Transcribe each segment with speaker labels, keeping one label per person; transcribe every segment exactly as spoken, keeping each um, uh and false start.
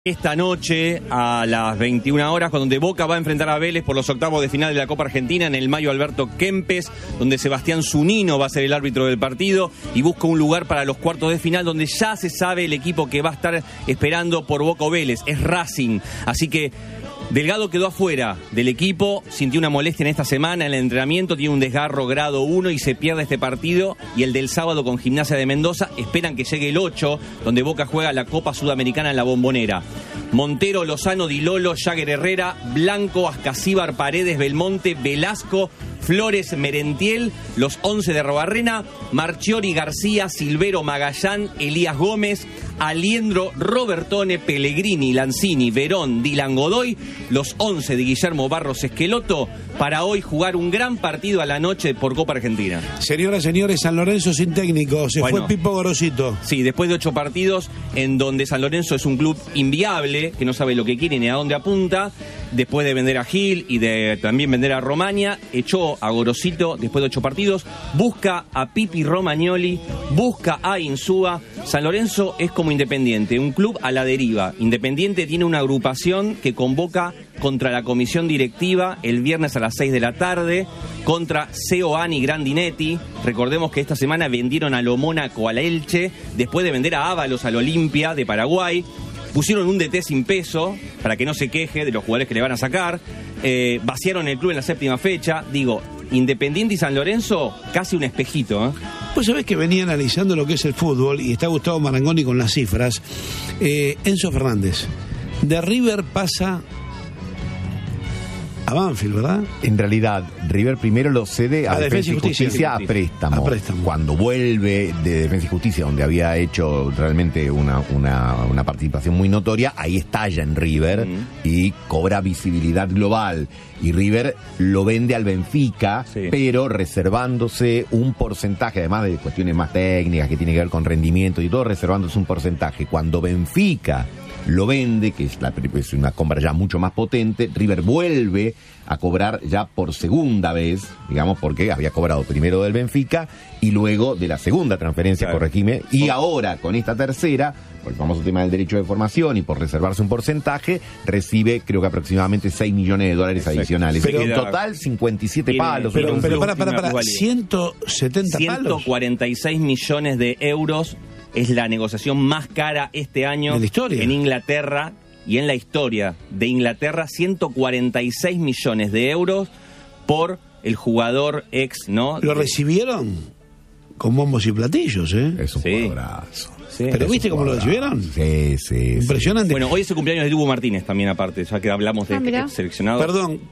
Speaker 1: Esta noche a las veintiuna horas, donde Boca va a enfrentar a Vélez por los octavos de final de la Copa Argentina en el Mayo Alberto Kempes, donde Sebastián Zunino va a ser el árbitro del partido y busca un lugar para los cuartos de final, donde ya se sabe el equipo que va a estar esperando por Boca o Vélez, es Racing. Así que Delgado quedó afuera del equipo, sintió una molestia en esta semana en el entrenamiento, tiene un desgarro grado uno y se pierde este partido. Y el del sábado con Gimnasia de Mendoza, esperan que llegue el ocho, donde Boca juega la Copa Sudamericana en la Bombonera. Montero, Lozano, Di Lolo, Jagger Herrera, Blanco, Ascasíbar, Paredes, Belmonte, Velasco, Flores, Merentiel, los once de Arrobarrena, Marchiori, García, Silvero, Magallán, Elías Gómez, Aliendro, Robertone, Pellegrini, Lanzini, Verón, Dylan Godoy, los once de Guillermo Barros Esqueloto, para hoy jugar un gran partido a la noche por Copa Argentina.
Speaker 2: Señoras, señores, San Lorenzo sin técnico, se bueno, fue Pipo Gorosito.
Speaker 1: Sí, después de ocho partidos en donde San Lorenzo es un club inviable, que no sabe lo que quiere ni a dónde apunta, después de vender a Gil y de también vender a Romaña, echó a Gorosito después de ocho partidos, busca a Pipi Romagnoli, busca a Insúa. San Lorenzo es como Independiente, un club a la deriva. Independiente tiene una agrupación que convoca contra la comisión directiva el viernes a las seis de la tarde, contra Seoane y Grandinetti. Recordemos que esta semana vendieron a lo Mónaco a la Elche, después de vender a Ábalos al Olimpia de Paraguay. Pusieron un D T sin peso, para que no se queje de los jugadores que le van a sacar. Eh, vaciaron el club en la séptima fecha. Digo, Independiente y San Lorenzo, casi un espejito, ¿eh?
Speaker 2: Pues sabés que venía analizando lo que es el fútbol, y está Gustavo Marangoni con las cifras. Eh, Enzo Fernández, de River pasa a Banfield, ¿verdad?
Speaker 3: En realidad, River primero lo cede a, a Defensa y Justicia, Justicia, Justicia a, préstamo. a préstamo. Cuando vuelve de Defensa y Justicia, donde había hecho realmente una, una, una participación muy notoria, ahí estalla en River mm. y cobra visibilidad global. Y River lo vende al Benfica, sí. pero reservándose un porcentaje, además de cuestiones más técnicas que tienen que ver con rendimiento y todo, reservándose un porcentaje. Cuando Benfica lo vende, que es, la, es una compra ya mucho más potente, River vuelve a cobrar ya por segunda vez, digamos, porque había cobrado primero del Benfica y luego de la segunda transferencia, claro. corregime, y ahora con esta tercera, por el famoso tema del derecho de formación y por reservarse un porcentaje, recibe creo que aproximadamente seis millones de dólares Perfecto. adicionales. Pero en total cincuenta y siete tiene, palos.
Speaker 2: Pero, pero, pero para, para, para, ciento setenta palos.
Speaker 1: ciento cuarenta y seis millones de euros. Es la negociación más cara este año
Speaker 2: en, la historia.
Speaker 1: en Inglaterra y en la historia de Inglaterra. ciento cuarenta y seis millones de euros por el jugador ex, ¿no?
Speaker 2: ¿Lo recibieron? Con bombos y platillos, ¿eh?
Speaker 3: Es un
Speaker 1: sí.
Speaker 3: jugadorazo.
Speaker 1: Sí.
Speaker 2: ¿Pero viste cómo lo recibieron?
Speaker 3: Sí, sí.
Speaker 2: Impresionante.
Speaker 1: Sí. Bueno, hoy es el cumpleaños de Dubo Martínez también, aparte, ya que hablamos de ah, seleccionado.
Speaker 2: Perdón,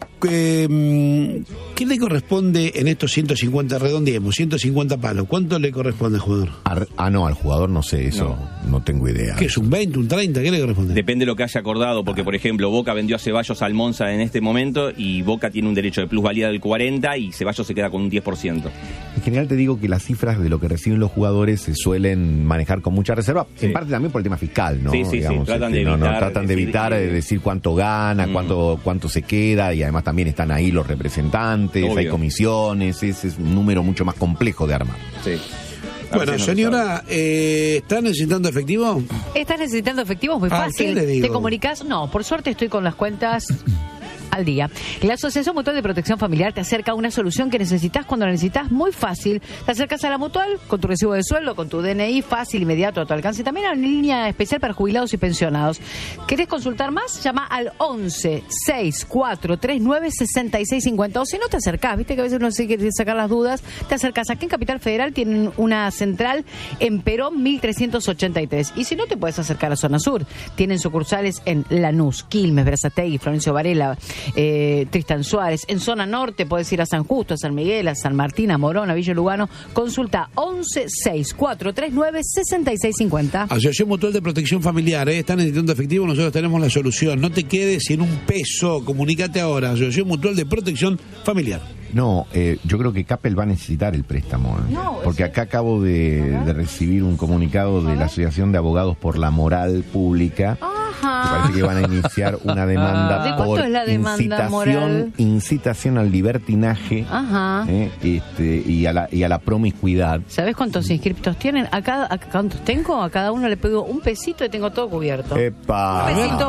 Speaker 2: eh, ¿qué le corresponde en estos ciento cincuenta, redondeemos, ciento cincuenta palos? ¿Cuánto le corresponde al jugador?
Speaker 3: Ar, ah, no, al jugador no sé, eso no, no tengo idea.
Speaker 2: ¿Qué es, un veinte, un treinta? ¿Qué le corresponde?
Speaker 1: Depende de lo que haya acordado, porque, por ejemplo, Boca vendió a Ceballos al Monza en este momento y Boca tiene un derecho de plusvalía del cuarenta y Ceballos se queda con un diez por ciento.
Speaker 3: En general te digo que las cifras de lo que reciben los jugadores se suelen manejar con mucha reserva, sí. en parte también por el tema fiscal, ¿no?
Speaker 1: Sí, sí,
Speaker 3: Digamos,
Speaker 1: sí, tratan
Speaker 3: este,
Speaker 1: de evitar,
Speaker 3: no, no, tratan de evitar decir, decir cuánto gana, mm. cuánto, cuánto se queda, y además también están ahí los representantes, Obvio. hay comisiones, es, es un número mucho más complejo de armar.
Speaker 1: Sí.
Speaker 2: Bueno, no señora, eh, ¿está necesitando efectivo?
Speaker 4: ¿Estás necesitando efectivo? Muy fácil.
Speaker 2: ¿Qué le digo?
Speaker 4: ¿Te comunicas? No, por suerte estoy con las cuentas al día. La Asociación Mutual de Protección Familiar te acerca a una solución que necesitas cuando la necesitas, muy fácil. Te acercas a la Mutual con tu recibo de sueldo, con tu D N I, fácil, inmediato, a tu alcance. También hay una línea especial para jubilados y pensionados. ¿Querés consultar más? Llama al once, sesenta y cuatro, treinta y nueve, sesenta y seis cincuenta. O si no, te acercás, viste que a veces uno se quiere sacar las dudas, te acercás. Aquí en Capital Federal tienen una central en Perón mil trescientos ochenta y tres. Y si no, te puedes acercar a Zona Sur. Tienen sucursales en Lanús, Quilmes, Berazategui, Florencio Varela, Eh, Tristan Suárez. En zona norte puedes ir a San Justo, a San Miguel, a San Martín, a Morón, a Villa Lugano. Consulta once, sesenta y cuatro, treinta y nueve, sesenta y seis cincuenta.
Speaker 2: Asociación Mutual de Protección Familiar, ¿eh? Están necesitando efectivo, nosotros tenemos la solución. No te quedes sin un peso, comunícate ahora. Asociación Mutual de Protección Familiar.
Speaker 3: No, eh, yo creo que Capel va a necesitar el préstamo, ¿eh? no, porque acá acabo de, de recibir un comunicado de la Asociación de Abogados por la Moral Pública.
Speaker 4: Ah, Ajá.
Speaker 3: Me parece que van a iniciar una demanda
Speaker 4: ¿De cuánto
Speaker 3: por
Speaker 4: es la demanda
Speaker 3: incitación,
Speaker 4: moral?
Speaker 3: incitación al libertinaje
Speaker 4: Ajá.
Speaker 3: eh, este, y, a la, y a la promiscuidad.
Speaker 4: ¿Sabes cuántos inscriptos tienen? A cada, a, ¿Cuántos tengo? A cada uno le pego un pesito y tengo todo cubierto.
Speaker 3: Epa.
Speaker 4: Un pesito